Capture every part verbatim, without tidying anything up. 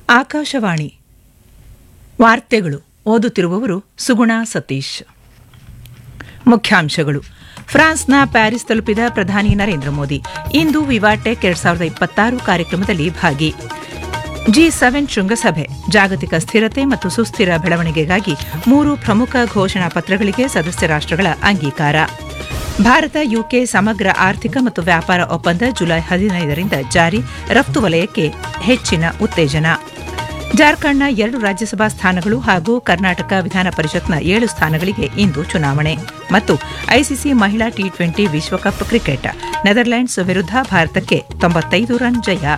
ಆಕಾಶವಾಣಿ ವಾರ್ತೆಗಳು ಓದುತ್ತಿರುವವರು ಸುಗುಣಾ ಸತೀಶ್. ಮುಖ್ಯಾಂಶಗಳು. ಫ್ರಾನ್ಸ್ನ ಪ್ಯಾರಿಸ್ ತಲುಪಿದ ಪ್ರಧಾನಿ ನರೇಂದ್ರ ಮೋದಿ ಇಂದು ವಿವಾಟೆಕ್ ಎರಡ್ ಸಾವಿರದ ಇಪ್ಪತ್ತಾರು ಕಾರ್ಯಕ್ರಮದಲ್ಲಿ ಭಾಗಿ. ಜಿ ಸೆವೆನ್ ಶೃಂಗಸಭೆ ಜಾಗತಿಕ ಸ್ಥಿರತೆ ಮತ್ತು ಸುಸ್ಥಿರ ಬೆಳವಣಿಗೆಗಾಗಿ ಮೂರು ಪ್ರಮುಖ ಘೋಷಣಾ ಪತ್ರಗಳಿಗೆ ಸದಸ್ಯ ರಾಷ್ಟ್ರಗಳ ಅಂಗೀಕಾರ. ಭಾರತ ಯುಕೆ ಸಮಗ್ರ ಆರ್ಥಿಕ ಮತ್ತು ವ್ಯಾಪಾರ ಒಪ್ಪಂದ ಜುಲೈ ಹದಿನೈದರಿಂದ ಜಾರಿ, ರಫ್ತು ವಲಯಕ್ಕೆ ಹೆಚ್ಚಿನ ಉತ್ತೇಜನ. ಜಾರ್ಖಂಡ್ನ ಎರಡು ರಾಜ್ಯಸಭಾ ಸ್ಥಾನಗಳು ಹಾಗೂ ಕರ್ನಾಟಕ ವಿಧಾನ ಪರಿಷತ್ನ ಏಳು ಸ್ಥಾನಗಳಿಗೆ ಇಂದು ಚುನಾವಣೆ. ಮತ್ತು ಐಸಿಸಿ ಮಹಿಳಾ ಟಿ ಟ್ವೆಂಟಿ ವಿಶ್ವಕಪ್ ಕ್ರಿಕೆಟ್, ನೆದರ್ಲೆಂಡ್ಸ್ ವಿರುದ್ಧ ಭಾರತಕ್ಕೆ ತೊಂಬತ್ತೈದು ರನ್ ಜಯ.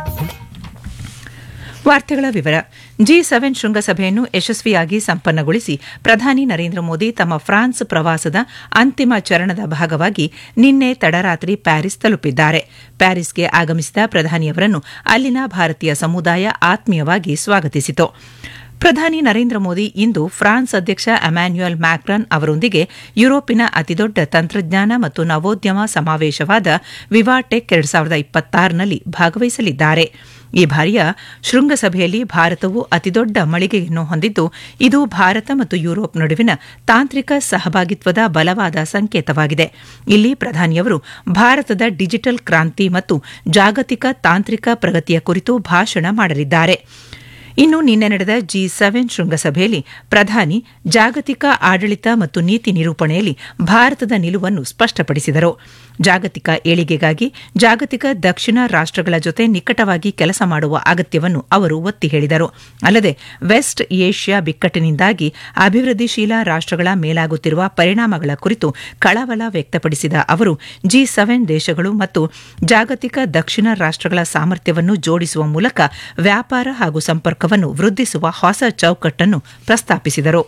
ವಾರ್ತೆಗಳ ವಿವರ. ಜಿ ಸೆವೆನ್ ಶೃಂಗಸಭೆಯನ್ನು ಯಶಸ್ವಿಯಾಗಿ ಸಂಪನ್ನಗೊಳಿಸಿ ಪ್ರಧಾನಿ ನರೇಂದ್ರ ಮೋದಿ ತಮ್ಮ ಫ್ರಾನ್ಸ್ ಪ್ರವಾಸದ ಅಂತಿಮ ಚರಣದ ಭಾಗವಾಗಿ ನಿನ್ನೆ ತಡರಾತ್ರಿ ಪ್ಯಾರಿಸ್ ತಲುಪಿದ್ದಾರೆ. ಪ್ಯಾರಿಸ್ಗೆ ಆಗಮಿಸಿದ ಪ್ರಧಾನಿಯವರನ್ನು ಅಲ್ಲಿನ ಭಾರತೀಯ ಸಮುದಾಯ ಆತ್ಮೀಯವಾಗಿ ಸ್ವಾಗತಿಸಿತು. ಪ್ರಧಾನಿ ನರೇಂದ್ರ ಮೋದಿ ಇಂದು ಫ್ರಾನ್ಸ್ ಅಧ್ಯಕ್ಷ ಎಮ್ಯಾನ್ಯುಯಲ್ ಮ್ಯಾಕ್ರಾನ್ ಅವರೊಂದಿಗೆ ಯುರೋಪಿನ ಅತಿದೊಡ್ಡ ತಂತ್ರಜ್ಞಾನ ಮತ್ತು ನವೋದ್ಯಮ ಸಮಾವೇಶವಾದ ವಿವಾಟೆಕ್ ಎರಡ್ ಸಾವಿರದ ಇಪ್ಪತ್ತಾರರಲ್ಲಿ ಭಾಗವಹಿಸಲಿದ್ದಾರೆ. ಈ ಬಾರಿಯ ಶೃಂಗಸಭೆಯಲ್ಲಿ ಭಾರತವು ಅತಿದೊಡ್ಡ ಮಳಿಗೆಯನ್ನು ಹೊಂದಿದ್ದು, ಇದು ಭಾರತ ಮತ್ತು ಯುರೋಪ್ ನಡುವಿನ ತಾಂತ್ರಿಕ ಸಹಭಾಗಿತ್ವದ ಬಲವಾದ ಸಂಕೇತವಾಗಿದೆ. ಇಲ್ಲಿ ಪ್ರಧಾನಿಯವರು ಭಾರತದ ಡಿಜಿಟಲ್ ಕ್ರಾಂತಿ ಮತ್ತು ಜಾಗತಿಕ ತಾಂತ್ರಿಕ ಪ್ರಗತಿಯ ಕುರಿತು ಭಾಷಣ ಮಾಡಲಿದ್ದಾರೆ. ಇನ್ನು ನಿನ್ನೆ ನಡೆದ ಜಿ ಸೆವೆನ್ ಶೃಂಗಸಭೆಯಲ್ಲಿ ಪ್ರಧಾನಿ ಜಾಗತಿಕ ಆಡಳಿತ ಮತ್ತು ನೀತಿ ನಿರೂಪಣೆಯಲ್ಲಿ ಭಾರತದ ನಿಲುವನ್ನು ಸ್ಪಷ್ಟಪಡಿಸಿದರು. ಜಾಗತಿಕ ಏಳಿಗೆಗಾಗಿ ಜಾಗತಿಕ ದಕ್ಷಿಣ ರಾಷ್ಟ್ರಗಳ ಜೊತೆ ನಿಕಟವಾಗಿ ಕೆಲಸ ಮಾಡುವ ಅಗತ್ಯವನ್ನು ಅವರು ಒತ್ತಿ ಹೇಳಿದರು. ಅಲ್ಲದೆ ವೆಸ್ಟ್ ಏಷ್ಯಾ ಬಿಕ್ಕಟ್ಟಿನಿಂದಾಗಿ ಅಭಿವೃದ್ಧಿಶೀಲ ರಾಷ್ಟ್ರಗಳ ಮೇಲಾಗುತ್ತಿರುವ ಪರಿಣಾಮಗಳ ಕುರಿತು ಕಳವಳ ವ್ಯಕ್ತಪಡಿಸಿದ ಅವರು ಜಿ ಸೆವೆನ್ ದೇಶಗಳು ಮತ್ತು ಜಾಗತಿಕ ದಕ್ಷಿಣ ರಾಷ್ಟ್ರಗಳ ಸಾಮರ್ಥ್ಯವನ್ನು ಜೋಡಿಸುವ ಮೂಲಕ ವ್ಯಾಪಾರ ಹಾಗೂ ಸಂಪರ್ಕವನ್ನು ವೃದ್ಧಿಸುವ ಹೊಸ ಚೌಕಟ್ಟನ್ನು ಪ್ರಸ್ತಾಪಿಸಿದರು.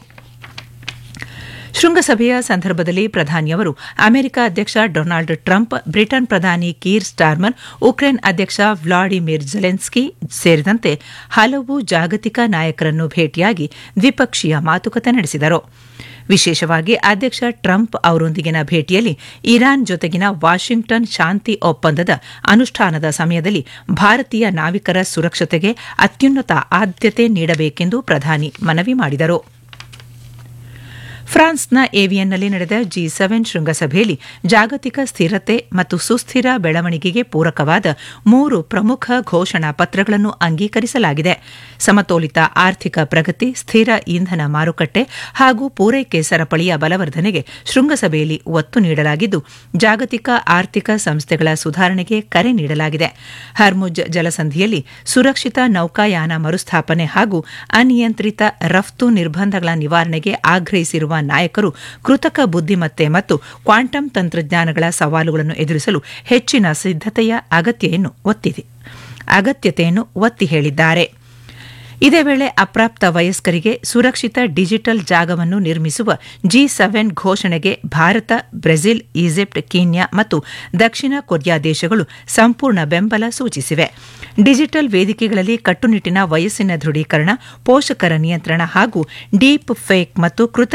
ಶೃಂಗಸಭೆಯ ಸಂದರ್ಭದಲ್ಲಿ ಪ್ರಧಾನಿಯವರು ಅಮೆರಿಕ ಅಧ್ಯಕ್ಷ ಡೊನಾಲ್ಡ್ ಟ್ರಂಪ್, ಬ್ರಿಟನ್ ಪ್ರಧಾನಿ ಕೀರ್ ಸ್ಟಾರ್ಮರ್, ಉಕ್ರೇನ್ ಅಧ್ಯಕ್ಷ ವ್ಲಾಡಿಮಿರ್ ಜೆಲೆನ್ಸ್ಕಿ ಸೇರಿದಂತೆ ಹಲವು ಜಾಗತಿಕ ನಾಯಕರನ್ನು ಭೇಟಿಯಾಗಿ ದ್ವಿಪಕ್ಷೀಯ ಮಾತುಕತೆ ನಡೆಸಿದರು. ವಿಶೇಷವಾಗಿ ಅಧ್ಯಕ್ಷ ಟ್ರಂಪ್ ಅವರೊಂದಿಗಿನ ಭೇಟಿಯಲ್ಲಿ ಇರಾನ್ ಜೊತೆಗಿನ ವಾಷಿಂಗ್ಟನ್ ಶಾಂತಿ ಒಪ್ಪಂದದ ಅನುಷ್ಠಾನದ ಸಮಯದಲ್ಲಿ ಭಾರತೀಯ ನಾವಿಕರ ಸುರಕ್ಷತೆಗೆ ಅತ್ಯುನ್ನತ ಆದ್ಯತೆ ನೀಡಬೇಕೆಂದು ಪ್ರಧಾನಿ ಮನವಿ ಮಾಡಿದರು. ಫ್ರಾನ್ಸ್ನ ಏವಿಯನ್ನಲ್ಲಿ ನಡೆದ ಜಿ ಸೆವೆನ್ ಶೃಂಗಸಭೆಯಲ್ಲಿ ಜಾಗತಿಕ ಸ್ಥಿರತೆ ಮತ್ತು ಸುಸ್ಥಿರ ಬೆಳವಣಿಗೆಗೆ ಪೂರಕವಾದ ಮೂರು ಪ್ರಮುಖ ಘೋಷಣಾ ಪತ್ರಗಳನ್ನು ಅಂಗೀಕರಿಸಲಾಗಿದೆ. ಸಮತೋಲಿತ ಆರ್ಥಿಕ ಪ್ರಗತಿ, ಸ್ಥಿರ ಇಂಧನ ಮಾರುಕಟ್ಟೆ ಹಾಗೂ ಪೂರೈಕೆ ಸರಪಳಿಯ ಬಲವರ್ಧನೆಗೆ ಶೃಂಗಸಭೆಯಲ್ಲಿ ಒತ್ತು ನೀಡಲಾಗಿದ್ದು, ಜಾಗತಿಕ ಆರ್ಥಿಕ ಸಂಸ್ಥೆಗಳ ಸುಧಾರಣೆಗೆ ಕರೆ ನೀಡಲಾಗಿದೆ. ಹರ್ಮುಜ್ ಜಲಸಂಧಿಯಲ್ಲಿ ಸುರಕ್ಷಿತ ನೌಕಾಯಾನ ಮರುಸ್ಥಾಪನೆ ಹಾಗೂ ಅನಿಯಂತ್ರಿತ ರಫ್ತು ನಿರ್ಬಂಧಗಳ ನಿವಾರಣೆಗೆ ಆಗ್ರಹಿಸಿರುವ ನಾಯಕರು ಕೃತಕ ಬುದ್ದಿಮತ್ತೆ ಮತ್ತು ಕ್ವಾಂಟಮ್ ತಂತ್ರಜ್ಞಾನಗಳ ಸವಾಲುಗಳನ್ನು ಎದುರಿಸಲು ಹೆಚ್ಚಿನ ಸಿದ್ಧತೆಯ ಅಗತ್ಯತೆಯನ್ನು ಒತ್ತಿದೆ ಅಗತ್ಯತೆಯನ್ನು ಒತ್ತಿ ಹೇಳಿದ್ದಾರೆ. ಇದೇ ವೇಳೆ ಅಪ್ರಾಪ್ತ ವಯಸ್ಕರಿಗೆ ಸುರಕ್ಷಿತ ಡಿಜಿಟಲ್ ಜಾಗವನ್ನು ನಿರ್ಮಿಸುವ ಜಿ ಸೆವೆನ್ ಘೋಷಣೆಗೆ ಭಾರತ, ಬ್ರೆಜಿಲ್, ಈಜಿಪ್ಟ್, ಕೀನ್ಯಾ ಮತ್ತು ದಕ್ಷಿಣ ಕೊರಿಯಾ ದೇಶಗಳು ಸಂಪೂರ್ಣ ಬೆಂಬಲ ಸೂಚಿಸಿವೆ. ಡಿಜಿಟಲ್ ವೇದಿಕೆಗಳಲ್ಲಿ ಕಟ್ಟುನಿಟ್ಟಿನ ವಯಸ್ಸಿನ ದೃಢೀಕರಣ, ಪೋಷಕರ ನಿಯಂತ್ರಣ ಹಾಗೂ ಡೀಪ್ ಫೇಕ್ ಮತ್ತು ಕೃತಕ